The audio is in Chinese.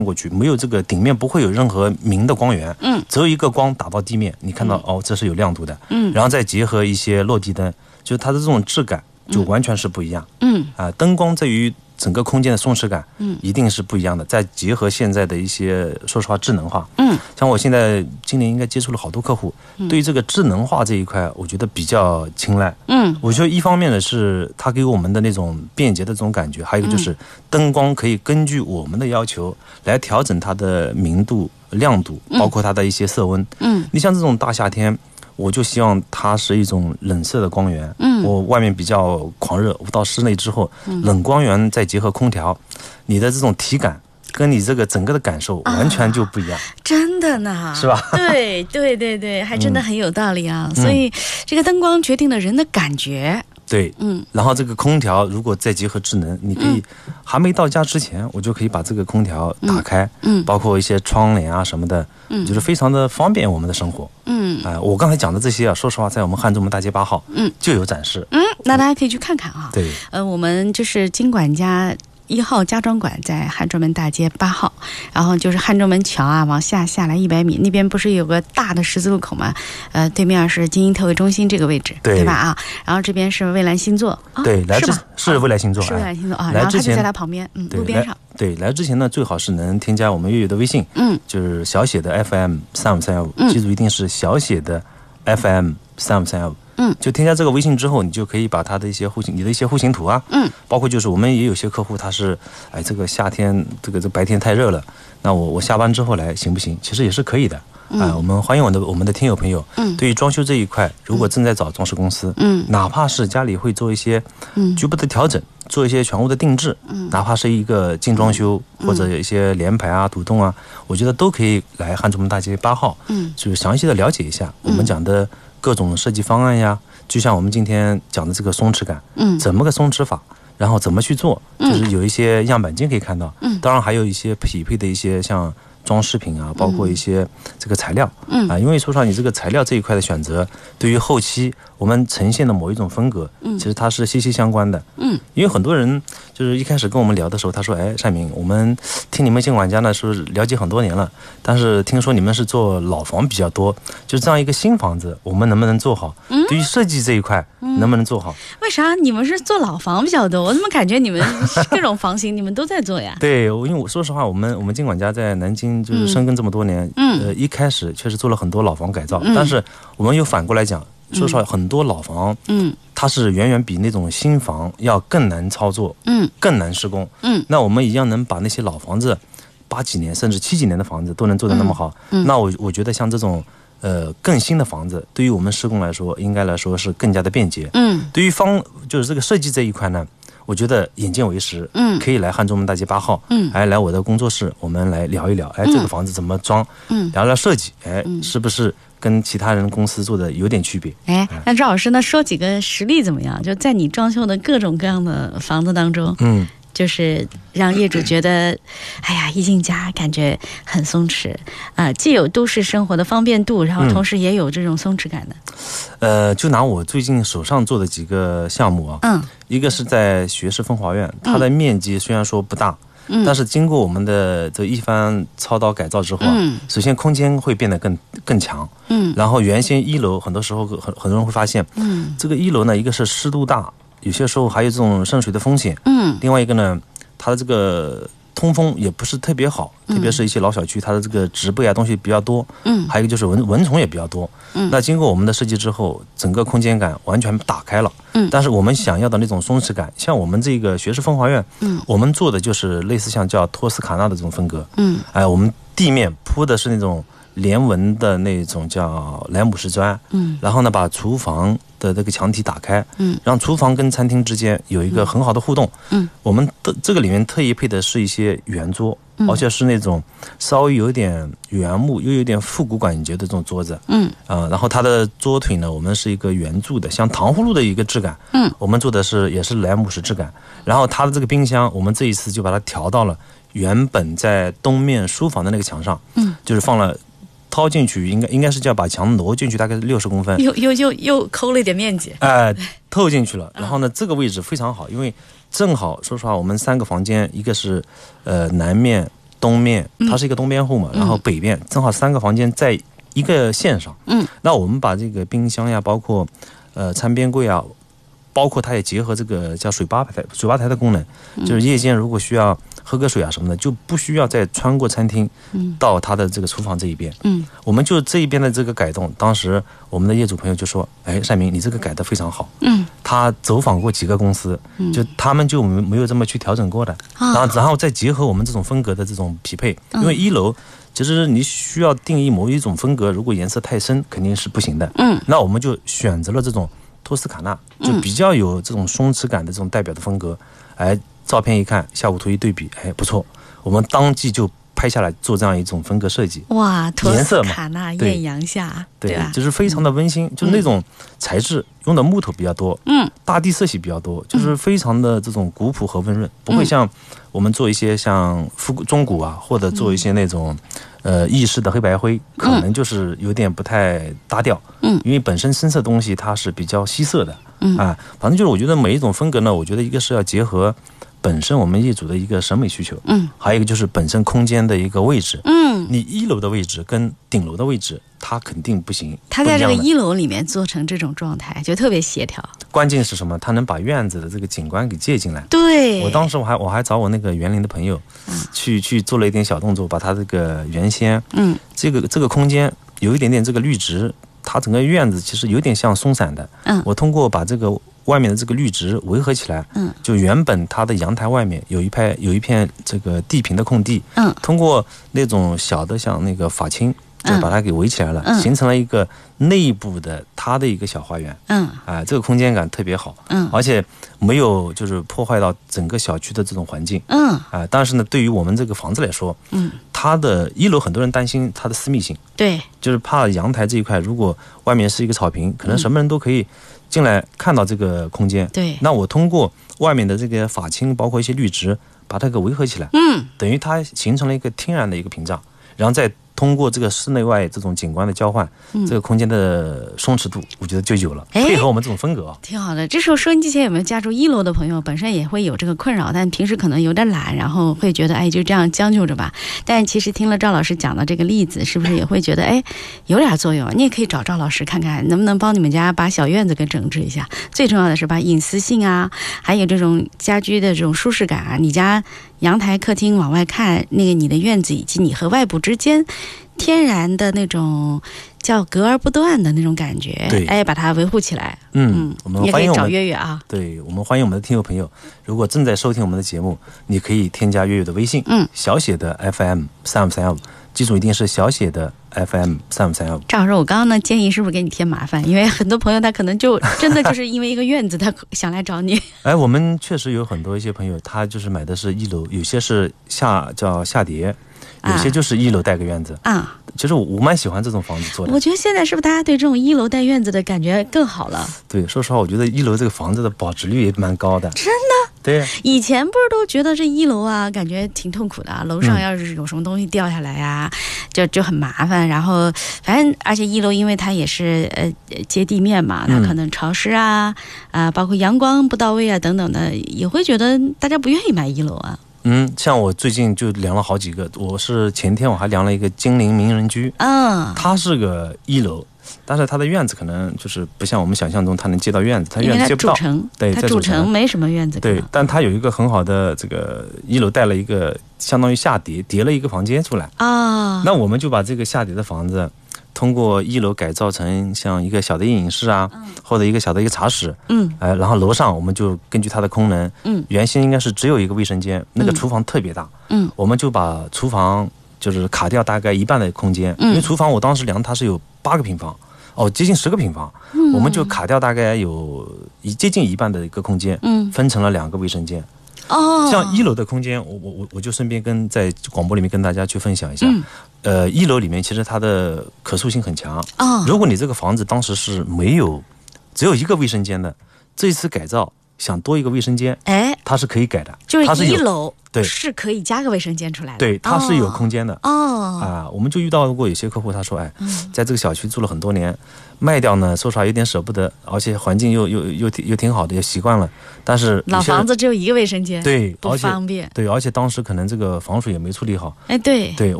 过去，没有这个顶面不会有任何明的光源，只有一个光打到地面，你看到这是有亮度的，然后再结合一些落地灯，就是它的这种质感就完全是不一样，灯光在于整个空间的松弛感，一定是不一样的。再结合现在的一些，说实话，智能化，像我现在今年应该接触了好多客户，对于这个智能化这一块，我觉得比较青睐。我觉得一方面呢是它给我们的那种便捷的这种感觉，还有一个就是灯光可以根据我们的要求来调整它的明度、亮度，包括它的一些色温。你像这种大夏天，我就希望它是一种冷色的光源。我外面比较狂热，我到室内之后，冷光源再结合空调，你的这种体感跟你这个整个的感受完全就不一样。 真的呢， 是吧？ 对对对对，还真的很有道理啊。所以这个灯光决定了人的感觉。 对，然后这个空调如果再结合智能，你可以还没到家之前，我就可以把这个空调打开，包括一些窗帘啊什么的，就是非常的方便我们的生活。我刚才讲的这些啊，说实话，在我们汉中门大街8号就有展示。 那大家可以去看看啊。 对， 我们就是金管家1号家装馆在汉中门大街8号，然后就是汉中门桥啊，往下来100米，那边不是有个大的十字路口吗？对面是精英特惠中心这个位置， 对吧啊？然后这边是蔚蓝星座， 对，来是蔚蓝星座， 是蔚蓝星座啊。然后它就在它旁边，路边上。 对，来之前呢，最好是能添加我们粤语的微信，就是小写的 FM 35315，记住一定是小写的 FM 35315。就添加这个微信之后，你就可以把它的一些你的一些户型图啊，包括就是我们也有些客户他是，这个夏天这白天太热了，那我下班之后来行不行？其实也是可以的。我们欢迎我们的听友朋友，对于装修这一块，如果正在找装饰公司，哪怕是家里会做一些局部的调整，做一些全屋的定制，哪怕是一个精装修或者一些联排啊、独栋啊，我觉得都可以来汉中门大街8号，就是详细的了解一下我们讲的各种设计方案呀，就像我们今天讲的这个松弛感，怎么个松弛法，然后怎么去做，就是有一些样板间可以看到，当然还有一些匹配的一些像装饰品啊，包括一些这个材料，因为说实话，你这个材料这一块的选择，对于后期我们呈现的某一种风格，其实它是息息相关的。因为很多人就是一开始跟我们聊的时候，他说：“单明，我们听你们金管家呢是了解很多年了，但是听说你们是做老房比较多，就是这样一个新房子，我们能不能做好？对于设计这一块，能不能做好？” 为啥你们是做老房比较多？我怎么感觉你们各种房型你们都在做呀？ 对，因为我说实话，我们金管家在南京就是深耕这么多年，一开始确实做了很多老房改造，但是我们又反过来讲，说实话，很多老房，它是远远比那种新房要更难操作，更难施工，那我们一样能把那些老房子8几年甚至7几年的房子都能做得那么好，那我觉得像这种更新的房子，对于我们施工来说，应该来说是更加的便捷。对于就是这个设计这一块呢，我觉得眼见为实，可以来汉中门大街8号，来我的工作室，我们来聊一聊，这个房子怎么装，聊聊设计，是不是跟其他人公司做的有点区别？ 那赵老师呢，说几个实例怎么样？就在你装修的各种各样的房子当中，就是让业主觉得，一进家感觉很松弛，既有都市生活的方便度，然后同时也有这种松弛感的。 就拿我最近手上做的几个项目啊，一个是在学士风华苑，它的面积虽然说不大，但是经过我们的这一番操刀改造之后，首先空间会变得更强，然后原先1楼很多时候很多人会发现，这个1楼呢，一个是湿度大，有些时候还有这种渗水的风险，另外一个呢，它的这个通风也不是特别好，特别是一些老小区，它的这个植被啊东西比较多，还有一个就是蚊虫也比较多，那经过我们的设计之后，整个空间感完全打开了，但是我们想要的那种松弛感，像我们这个学士风华苑，我们做的就是类似像叫托斯卡纳的这种风格，我们地面铺的是那种连纹的那种叫莱姆式砖，然后呢把厨房的这个墙体打开，让厨房跟餐厅之间有一个很好的互动，我们的这个里面特意配的是一些圆桌，而且是那种稍微有点原木又有点复古感觉的这种桌子，然后它的桌腿呢，我们是一个圆柱的，像糖葫芦的一个质感，我们做的也是莱姆式质感，然后它的这个冰箱，我们这一次就把它调到了原本在东面书房的那个墙上，就是放了。掏进去应该是就要把墙挪进去，大概是60公分， 又抠了一点面积， 透进去了。然后呢，这个位置非常好，因为正好说实话，我们3个房间，一个是南面东面它是一个东边户嘛，然后北边正好3个房间在一个线上。那我们把这个冰箱呀，包括餐边柜啊，包括它也结合这个叫水吧台的功能，就是夜间如果需要喝个水啊什么的，就不需要再穿过餐厅到它的这个厨房这一边。我们就这一边的这个改动，当时我们的业主朋友就说：“哎，善明，你这个改得非常好。”他走访过几个公司，就他们就没有这么去调整过的。然后再结合我们这种风格的这种匹配，因为1楼其实你需要定义某一种风格，如果颜色太深肯定是不行的。那我们就选择了这种托斯卡纳，就比较有这种松弛感的这种代表的风格。哎，照片一看，下午图一对比，哎，不错，我们当即就拍下来做这样一种风格设计。 哇，托斯卡纳艳阳下， 对吧？ 就是非常的温馨，就是那种材质用的木头比较多，大地色系比较多，就是非常的这种古朴和温润，不会像我们做一些像中古啊，或者做一些那种意式的黑白灰，可能就是有点不太搭调。因为本身深色东西它是比较稀涩的。反正就是我觉得每一种风格呢，我觉得一个是要结合本身我们业主的一个审美需求，还有一个就是本身空间的一个位置，你1楼的位置跟顶楼的位置，它肯定不行。 它在这个1楼里面做成这种状态，就特别协调。 关键是什么？它能把院子的这个景观给借进来。 对， 我当时我还找我那个园林的朋友，去做了一点小动作，把它这个原先，这个空间有一点点这个绿植，它整个院子其实有点像松散的。我通过把这个外面的这个绿植围合起来，就原本它的阳台外面有一片这个地平的空地，通过那种小的像那个法青，就把它给围起来了，形成了一个内部的它的一个小花园。这个空间感特别好，而且没有就是破坏到整个小区的这种环境。但是呢，对于我们这个房子来说，它的1楼很多人担心它的私密性， 对， 就是怕阳台这一块如果外面是一个草坪，可能什么人都可以进来看到这个空间。 对， 那我通过外面的这个法青，包括一些绿植，把它给围合起来，等于它形成了一个天然的一个屏障，然后再通过这个室内外这种景观的交换，这个空间的松弛度，我觉得就有了，配合我们这种风格挺好的。这时候收音机前有没有家住1楼的朋友，本身也会有这个困扰，但平时可能有点懒，然后会觉得哎，就这样将就着吧。但其实听了赵老师讲的这个例子，是不是也会觉得哎，有点作用？你也可以找赵老师看看，能不能帮你们家把小院子给整治一下。最重要的是把隐私性啊，还有这种家居的这种舒适感啊，你家阳台、客厅往外看，那个你的院子以及你和外部之间天然的那种叫隔而不断的那种感觉， 对， 哎，把它维护起来。 我们欢迎也可以找月月啊。 对，我们欢迎我们的听友朋友，如果正在收听我们的节目，你可以添加月月的微信，小写的 FM3535，记住一定是小写的 FM3535。 赵老师，我刚刚呢建议是不是给你添麻烦？因为很多朋友他可能就真的就是因为一个院子，他想来找你。 哎，我们确实有很多一些朋友，他就是买的是1楼，有些是叫下叠。有些就是1楼带个院子啊，其实我蛮喜欢这种房子做的。 我觉得现在是不是大家对这种1楼带院子的感觉更好了？ 对，说实话，我觉得1楼这个房子的保值率也蛮高的。 真的？ 对。 以前不是都觉得这1楼啊，感觉挺痛苦的啊，楼上要是有什么东西掉下来啊，就很麻烦。然后反正而且1楼因为它也是接地面嘛，它可能潮湿啊包括阳光不到位啊等等的，也会觉得大家不愿意买1楼啊。 像我最近就量了好几个，我是前天我还量了一个金陵名人居，它是个1楼，但是它的院子可能就是不像我们想象中它能接到院子，它院子接不到，对， 它主城没什么院子， 对，但它有一个很好的这个1楼带了一个相当于下叠了一个房间出来啊，那我们就把这个下叠的房子通过1楼改造成像一个小的映影室啊，或者一个小的一个茶室，然后楼上我们就根据它的功能，原先应该是只有一个卫生间，那个厨房特别大，我们就把厨房就是卡掉大概1半的空间，因为厨房我当时量它是有8个平方，接近10个平方，我们就卡掉大概有接近1半的一个空间，分成了2个卫生间。像1楼的空间，我就顺便在广播里面跟大家去分享一下。1楼里面其实它的可塑性很强。如果你这个房子当时是只有1个卫生间的，这一次改造想多一个卫生间，它是可以改的。 就是 1 楼对是可以加个卫生间出来的。 对，它是有空间的。 我们就遇到过有些客户，他说，在这个小区住了很多年，卖掉呢，说实话有点舍不得，而且环境又挺好的，也习惯了。但是老房子只有一个卫生间， 对， 不方便。 对，而且当时可能这个防水也没处理好。 对。